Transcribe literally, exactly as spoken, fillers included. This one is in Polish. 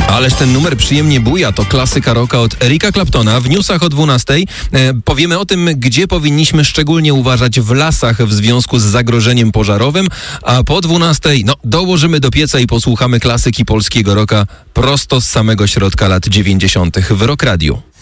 Ależ ten numer przyjemnie buja, to klasyka rocka od Erika Claptona. W newsach o dwunastej e, powiemy o tym, gdzie powinniśmy szczególnie uważać w lasach w związku z zagrożeniem pożarowym, a po dwunastej no, dołożymy do pieca i posłuchamy klasyki polskiego rocka prosto z samego środka lat dziewięćdziesiątych w Rock Radiu.